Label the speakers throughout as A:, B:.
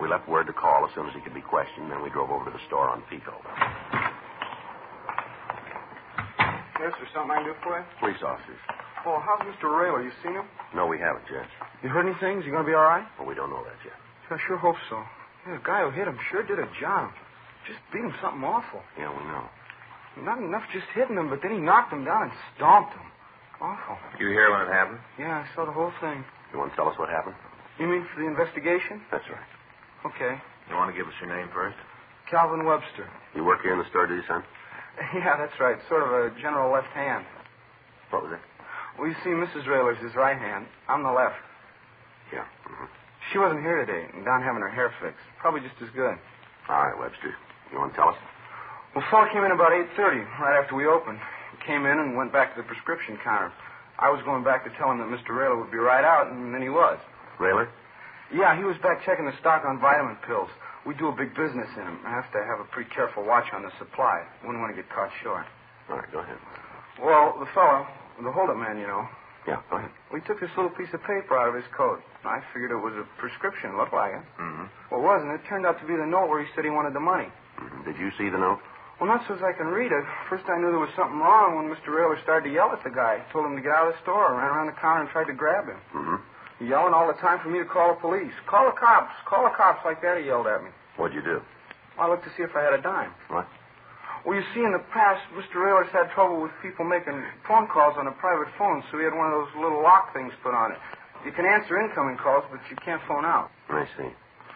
A: We left word to call as soon as he could be questioned, then we drove over to the store on Pico.
B: Yes, there's something I can do for you?
A: Police officers.
B: Oh, how's Mr. Rayler? You seen him?
A: No, we haven't, Judge.
B: You heard anything? Is he going to be all right?
A: Well, we don't know that yet.
B: I sure hope so. Yeah, the guy who hit him sure did a job. Just beat him something awful.
A: Yeah, we know.
B: Not enough just hitting him, but then he knocked him down and stomped him. Awful.
C: You hear when it happened?
B: Yeah, I saw the whole thing.
A: You want to tell us what happened?
B: You mean for the investigation?
A: That's right.
B: Okay.
C: You want to give us your name first?
B: Calvin Webster.
A: You work here in the store, do you, son?
B: Yeah, that's right. Sort of a general left hand.
A: What was it?
B: Well, you see, Mrs. Rayler's his right hand. I'm the left.
A: Yeah. Mm-hmm.
B: She wasn't here today and down having her hair fixed. Probably just as good.
A: All right, Webster. You want to tell us?
B: Well, fellow came in about 8:30, right after we opened. He came in and went back to the prescription counter. I was going back to tell him that Mr. Rayler would be right out, and then he was.
A: Rayler?
B: Yeah, he was back checking the stock on vitamin pills. We do a big business in them. I have to have a pretty careful watch on the supply. Wouldn't want to get caught short.
A: All right, go ahead.
B: Well, the fellow, the holdup man, you know,
A: Yeah, go ahead.
B: we took this little piece of paper out of his coat. I figured it was a prescription. Looked like it.
A: Mm-hmm.
B: Well, it wasn't. It turned out to be the note where he said he wanted the money.
A: Mm-hmm. Did you see the note?
B: Well, not so as I can read it. First, I knew there was something wrong when Mr. Rayler started to yell at the guy. Told him to get out of the store, ran around the counter and tried to grab him.
A: Mm-hmm.
B: Yelling all the time for me to call the police. Call the cops. Call the cops, like that he yelled at me.
A: What'd you do?
B: I looked to see if I had a dime.
A: What?
B: Well, you see, in the past, Mr. Rayler's had trouble with people making phone calls on a private phone, so he had one of those little lock things put on it. You can answer incoming calls, but you can't phone out.
A: I see.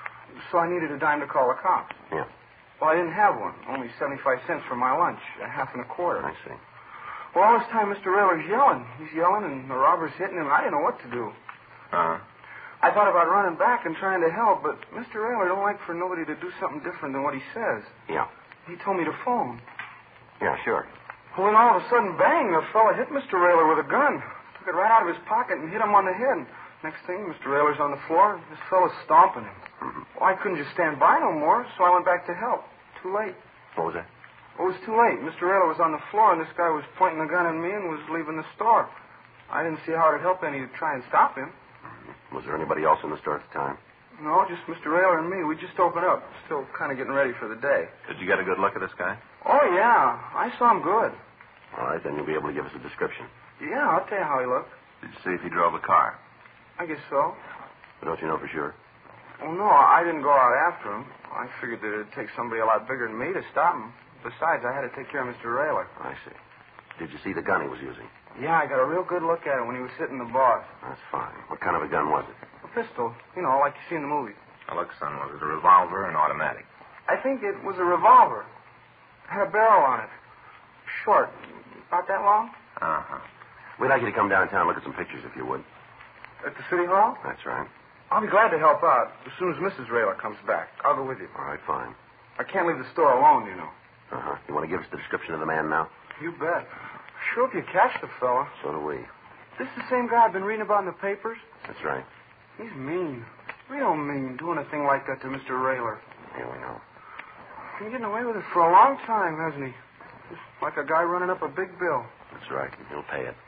B: So I needed a dime to call the cops.
A: Yeah.
B: Well, I didn't have one. Only 75 cents for my lunch, a half and a quarter.
A: I see.
B: Well, all this time, Mr. Rayler's yelling. He's yelling, and the robber's hitting him. I didn't know what to do.
C: Uh-huh.
B: I thought about running back and trying to help, but Mr. Rayler don't like for nobody to do something different than what he says.
A: Yeah.
B: He told me to phone.
A: Yeah, sure.
B: Well, then all of a sudden, bang, the fella hit Mr. Rayler with a gun. Took it right out of his pocket and hit him on the head. Next thing, Mr. Rayler's on the floor. This fella's stomping him.
A: Mm-hmm.
B: Well, I couldn't just stand by no more, so I went back to help. Too late.
A: What was that?
B: Well, it was too late. Mr. Rayler was on the floor, and this guy was pointing the gun at me and was leaving the store. I didn't see how it'd help any to try and stop him.
A: Mm-hmm. Was there anybody else in the store at the time?
B: No, just Mr. Rayler and me. We just opened up. Still kind of getting ready for the day.
C: Did you get a good look at this guy?
B: Oh, yeah. I saw him good.
A: All right, then you'll be able to give us a description.
B: Yeah, I'll tell you how he looked.
C: Did you see if he drove a car?
B: I guess so.
A: But don't you know for sure?
B: Well, no, I didn't go out after him. I figured that it'd take somebody a lot bigger than me to stop him. Besides, I had to take care of Mr. Rayler.
A: I see. Did you see the gun he was using?
B: Yeah, I got a real good look at it when he was sitting in the bar.
A: That's fine. What kind of a gun was it?
B: A pistol, you know, like you see in the movies.
C: Now, look, son, was it a revolver or an automatic?
B: I think it was a revolver. Had a barrel on it. Short. About that long?
C: Uh-huh.
A: We'd like you to come downtown and look at some pictures, if you would.
B: At the city hall?
A: That's right.
B: I'll be glad to help out as soon as Mrs. Rayler comes back. I'll go with you.
A: All right, fine.
B: I can't leave the store alone, you know.
A: Uh-huh. You want to give us the description of the man now?
B: You bet. Sure hope you catch the fella.
A: So do we.
B: This the same guy I've been reading about in the papers?
A: That's right.
B: He's mean. Real mean, doing a thing like that to Mr. Rayler.
A: Yeah, we know.
B: Been getting away with it for a long time, hasn't he? Just like a guy running up a big bill.
A: That's right. He'll pay it.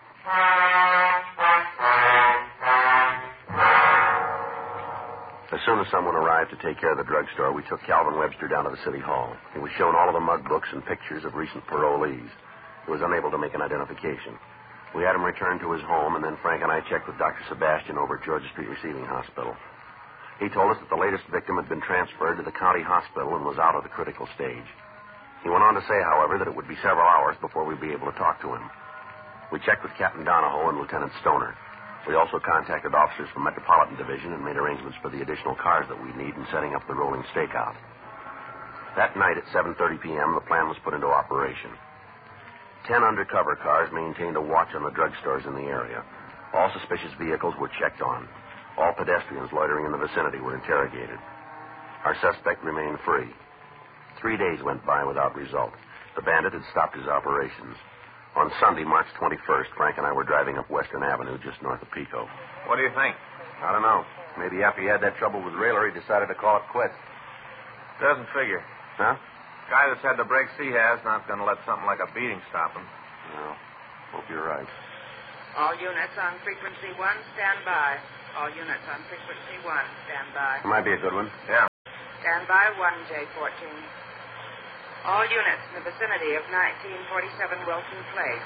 A: As soon as someone arrived to take care of the drugstore, we took Calvin Webster down to the city hall. He was shown all of the mug books and pictures of recent parolees. He was unable to make an identification. We had him returned to his home, and then Frank and I checked with Dr. Sebastian over at Georgia Street Receiving Hospital. He told us that the latest victim had been transferred to the county hospital and was out of the critical stage. He went on to say, however, that it would be several hours before we'd be able to talk to him. We checked with Captain Donahoe and Lieutenant Stoner. We also contacted officers from Metropolitan Division and made arrangements for the additional cars that we'd need in setting up the rolling stakeout. That night at 7:30 p.m., the plan was put into operation. 10 undercover cars maintained a watch on the drugstores in the area. All suspicious vehicles were checked on. All pedestrians loitering in the vicinity were interrogated. Our suspect remained free. 3 days went by without result. The bandit had stopped his operations. On Sunday, March 21st, Frank and I were driving up Western Avenue just north of Pico.
C: What do you think?
A: I don't know. Maybe after he had that trouble with Rayler, he decided to call it quits.
C: Doesn't figure.
A: Huh?
C: Guy that's had the breaks he has not going to let something like a beating stop him.
A: Well, hope you're right.
D: All units on frequency 1, stand by. All units on frequency 1, stand by.
A: Might be a good one.
C: Yeah.
D: Stand by 1J14. All units in the vicinity of 1947 Wilson Place.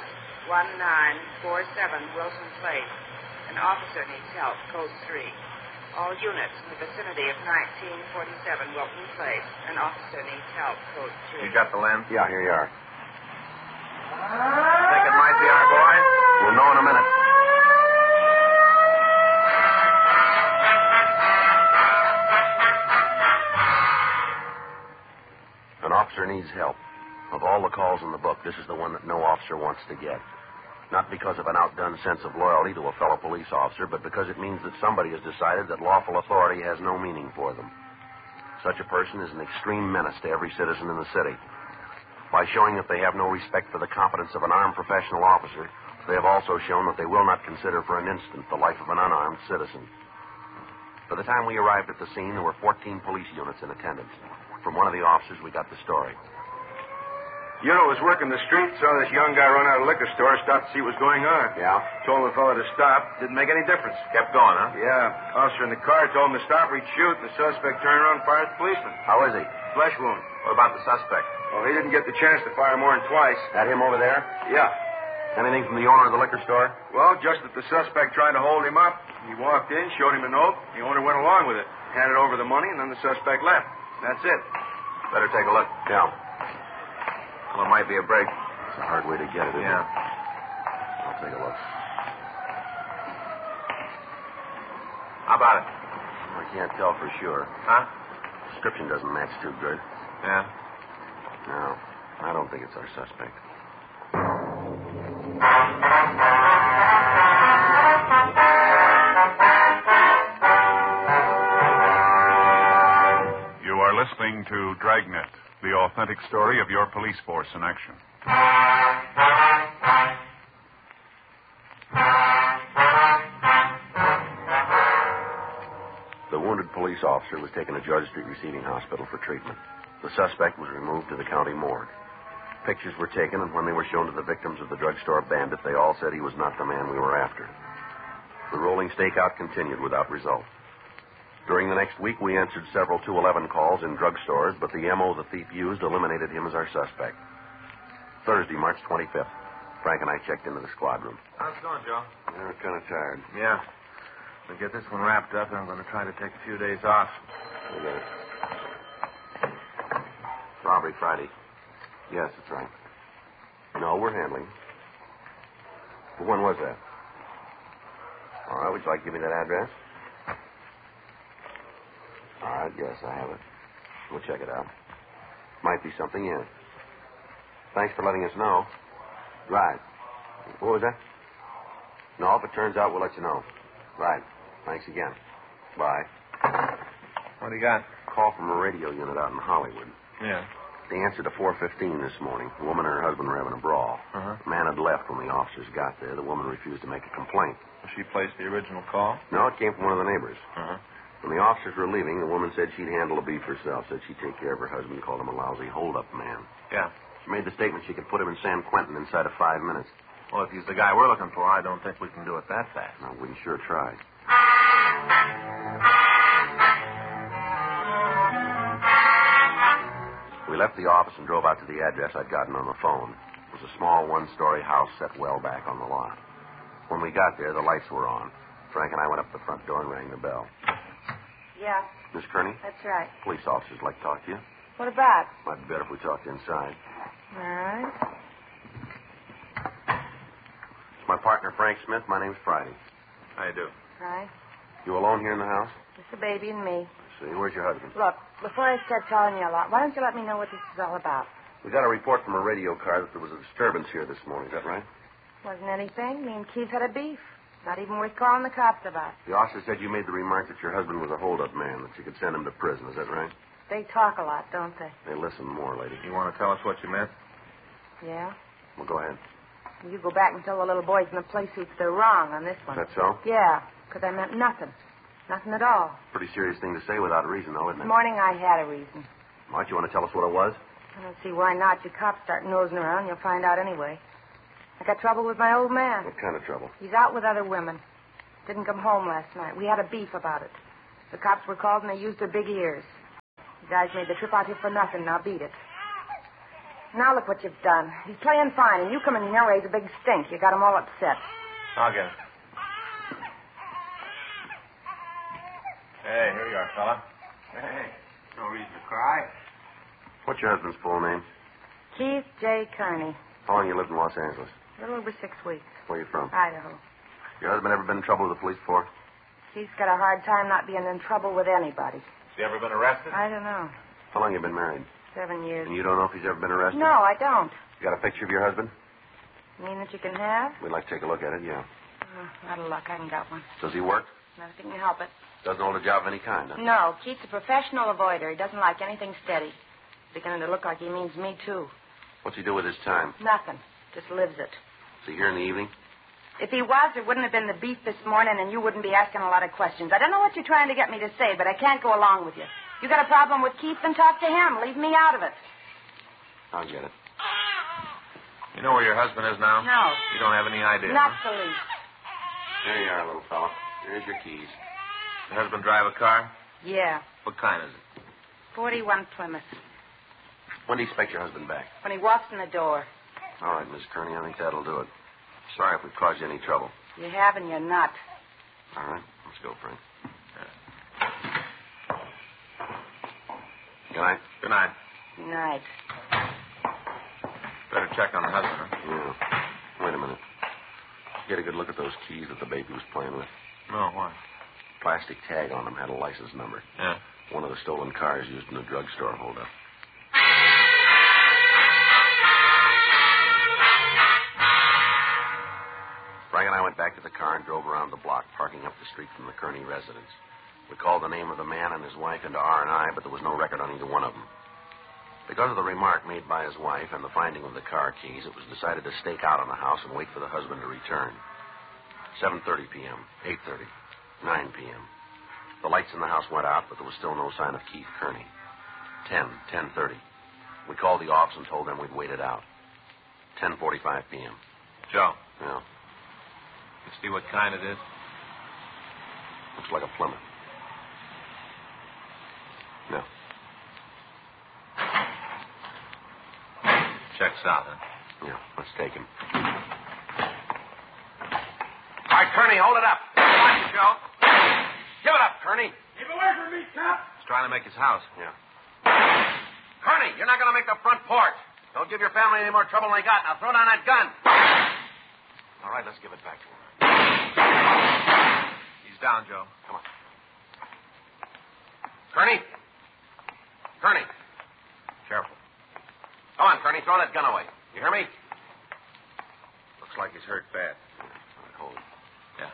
D: 1947 Wilson Place. An officer needs help. Code 3. All units in the vicinity of 1947 Wilson Place. An officer needs help. Code 3.
C: You got the lens?
A: Yeah, here you are.
C: Think it might be our boy?
A: We'll know in a minute. An officer needs help. Of all the calls in the book, this is the one that no officer wants to get. Not because of an outdone sense of loyalty to a fellow police officer, but because it means that somebody has decided that lawful authority has no meaning for them. Such a person is an extreme menace to every citizen in the city. By showing that they have no respect for the competence of an armed professional officer, they have also shown that they will not consider for an instant the life of an unarmed citizen. By the time we arrived at the scene, there were 14 police units in attendance. From one of the officers, we got the story.
E: Unit was working the street, saw this young guy run out of the liquor store, stopped to see what was going on.
A: Yeah?
E: Told the fellow to stop. Didn't make any difference.
C: Kept going, huh?
E: Yeah. Officer in the car told him to stop or he'd shoot. The suspect turned around and fired at the policeman.
A: How is he?
E: Flesh wound.
C: What about the suspect?
E: Well, he didn't get the chance to fire more than twice.
A: That him over there?
E: Yeah.
A: Anything from the owner of the liquor store?
E: Well, just that the suspect tried to hold him up. He walked in, showed him a note. The owner went along with it. Handed over the money, and then the suspect left. That's it.
C: Better take a look.
A: Yeah.
C: Well, it might be a break.
A: It's a hard way to get it, isn't
C: Yeah.
A: it? I'll take a look.
C: How about it?
A: I can't tell for sure.
C: Huh?
A: Description doesn't match too good.
C: Yeah.
A: No, I don't think it's our suspect.
F: You are listening to Dragnet, the authentic story of your police force in action.
A: The wounded police officer was taken to George Street Receiving Hospital for treatment. The suspect was removed to the county morgue. Pictures were taken, and when they were shown to the victims of the drugstore bandit, they all said he was not the man we were after. The rolling stakeout continued without result. During the next week, we answered several 211 calls in drugstores, but the M.O. the thief used eliminated him as our suspect. Thursday, March 25th, Frank and I checked into the squad room.
C: How's it going, Joe?
A: We're kind of tired.
C: Yeah. We'll get this one wrapped up, and I'm going to try to take a few days off.
A: We got it. Robbery Friday. Yes, that's right. No, we're handling. But when was that? All right, would you like to give me that address? All right, yes, I have it. We'll check it out. Might be something in it. Thanks for letting us know. Right. What was that? No, if it turns out, we'll let you know. Right. Thanks again. Bye.
C: What do you got?
A: Call from a radio unit out in Hollywood.
C: Yeah.
A: They answered to 415 this morning. The woman and her husband were having a brawl.
C: Uh-huh.
A: The man had left when the officers got there. The woman refused to make a complaint.
C: She placed the original call?
A: No, it came from one of the neighbors.
C: Uh-huh.
A: When the officers were leaving, the woman said she'd handle the beef herself, said she'd take care of her husband, called him a lousy hold-up man.
C: Yeah.
A: She made the statement she could put him in San Quentin inside of 5 minutes.
C: Well, if he's the guy we're looking for, I don't think we can do it that fast.
A: No, we can sure try. We left the office and drove out to the address I'd gotten on the phone. It was a small one-story house set well back on the lot. When we got there, the lights were on. Frank and I went up the front door and rang the bell.
G: Yeah,
A: Miss Kearney?
G: that's right.
A: Police officers like to talk to you.
G: What about?
A: Might be better if we talked inside.
G: All right.
A: It's my partner, Frank Smith. My name's Friday.
C: How you do?
G: Right.
A: You alone here in the house?
G: Just the baby and me.
A: See, where's your husband?
G: Look, before I start telling you a lot, why don't you let me know what this is all about?
A: We got a report from a radio car that there was a disturbance here this morning. Is that right?
G: Wasn't anything. Me and Keith had a beef. Not even worth calling the cops about.
A: The officer said you made the remark that your husband was a hold-up man, that you could send him to prison. Is that right?
G: They talk a lot, don't they?
A: They listen more, lady.
C: You want to tell us what you meant?
G: Yeah?
A: Well, go ahead.
G: You go back and tell the little boys in the play suits they're wrong on this one.
A: Is that so?
G: Yeah, because I meant nothing. Nothing at all.
A: Pretty serious thing to say without a reason, though, isn't
G: This
A: it?
G: morning I had a reason.
A: Why, do you want to tell us what it was?
G: I don't see why not. You cops start nosing around, you'll find out anyway. I got trouble with my old man.
A: What kind of trouble?
G: He's out with other women. Didn't come home last night. We had a beef about it. The cops were called and they used their big ears. You guys made the trip out here for nothing. Now beat it. Now look what you've done. He's playing fine, and you come in here and raise a big stink. You got him all upset.
C: I'll get it. Hey, here you are, fella.
B: Hey, no reason to cry.
A: What's your husband's full name?
G: Keith J. Kearney.
A: How long you lived in Los Angeles?
G: A little over 6 weeks.
A: Where you from?
G: Idaho.
A: Your husband ever been in trouble with the police before?
G: Keith's got a hard time not being in trouble with anybody.
C: Has he ever been arrested?
G: I don't know.
A: How long you been married?
G: 7 years.
A: And you don't know if he's ever been arrested?
G: No, I don't.
A: You got a picture of your husband?
G: You mean that you can have?
A: We'd like to take a look at it, yeah.
G: Out of luck, I haven't got one.
A: Does he work?
G: Nothing to help it.
A: Doesn't hold a job of any kind, huh?
G: No, Keith's a professional avoider. He doesn't like anything steady. Beginning to look like he means me, too.
A: What's he do with his time?
G: Nothing. Just lives it.
A: Is he here in the evening?
G: If he was, there wouldn't have been the beef this morning, and you wouldn't be asking a lot of questions. I don't know what you're trying to get me to say, but I can't go along with you. You got a problem with Keith, then talk to him. Leave me out of it.
A: I'll get it.
C: You know where your husband is now?
G: No.
C: You don't have any idea,
G: Not
C: huh?
G: the least.
A: There you are, little fella. Here's your keys.
C: Your husband drive a car?
G: Yeah.
C: What kind is it?
G: 41 Plymouth.
A: When do you expect your husband back?
G: When he walks in the door.
A: All right, Miss Kearney, I think that'll do it. Sorry if we've caused you any trouble.
G: You have and you're not.
A: All right, let's go, Frank. Good night.
C: Good night.
G: Good night.
C: Better check on the husband, huh?
A: Yeah. Wait a minute. Get a good look at those keys that the baby was playing with.
C: No, why?
A: Plastic tag on them had a license number.
C: Yeah.
A: One of the stolen cars used in the drugstore holdup. Frank and I went back to the car and drove around the block, parking up the street from the Kearney residence. We called the name of the man and his wife into R&I, but there was no record on either one of them. Because of the remark made by his wife and the finding of the car keys, it was decided to stake out on the house and wait for the husband to return. 7:30 p.m., 8:30, 9 p.m. The lights in the house went out, but there was still no sign of Keith Kearney. 10:30. We called the office and told them we'd wait it out. 10:45 p.m.
C: Joe.
A: Yeah.
C: You see what kind it is?
A: Looks like a Plymouth. No.
C: Checks out, huh?
A: Yeah, let's take him.
C: All right, Kearney, hold it up. Watch it, Joe. Give it up, Kearney.
B: Keep away from me, cop.
C: He's trying to make his house.
A: Yeah.
C: Kearney, you're not going to make the front porch. Don't give your family any more trouble than they got. Now throw down that gun.
A: All right, let's give it back to him.
C: He's down, Joe.
A: Come on.
C: Kearney. Kearney. Careful. Come on, Kearney. Throw that gun away. You hear me? Looks like he's hurt bad.
A: All right, hold it.
C: Yeah.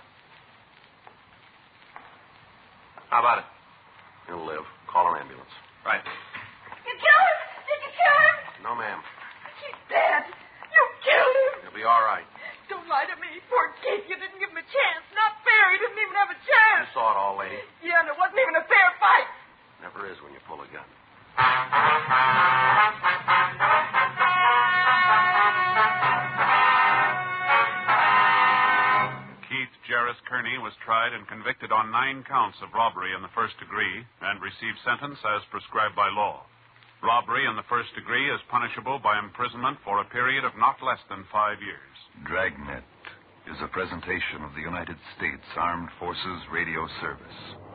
C: How about it?
A: He'll live. Call an ambulance.
C: Right.
H: You killed him? Did you kill him?
A: No, ma'am.
H: He's dead. You killed him.
A: He'll be all right.
H: Don't lie to me. Poor Keith, you didn't give him a chance. Not fair. He didn't even have a chance.
A: You saw it all, lady.
H: Yeah, and it wasn't even a fair fight.
A: Never is when you pull a gun.
F: Keith Jarris Kearney was tried and convicted on 9 counts of robbery in the first degree and received sentence as prescribed by law. Robbery in the first degree is punishable by imprisonment for a period of not less than 5 years.
I: Dragnet is a presentation of the United States Armed Forces Radio Service.